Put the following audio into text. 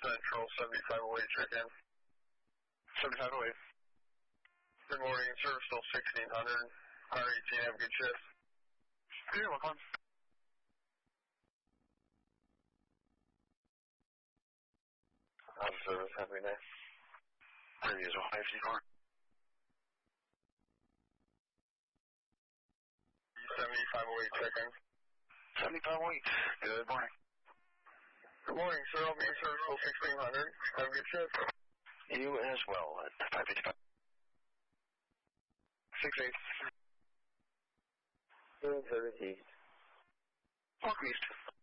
Central, 7508, check in. 7508. Good morning, service still 1600. R18, have a good shift. You're welcome. On service, have a good day. Previous 554. 7508, check in. 7508. Good morning. Good morning, sir. I'll be in service till 1600. Have a good shift. You as well at 555. 68. Service east. Walk east.